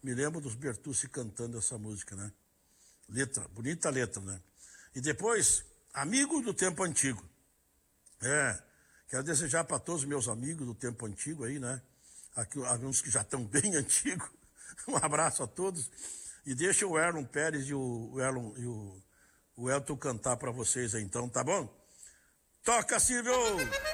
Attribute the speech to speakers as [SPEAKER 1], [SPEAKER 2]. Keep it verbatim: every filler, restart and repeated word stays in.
[SPEAKER 1] me lembro dos Bertucci cantando essa música, né? Letra, bonita letra, né? E depois, Amigo do Tempo Antigo. É, quero desejar para todos os meus amigos do tempo antigo aí, né? Aqui, alguns que já estão bem antigos. Um abraço a todos. E deixa o Erlon Pérez e o, o, Erlon, e o, o Elton cantar para vocês aí, então, tá bom? Toca, Silvio!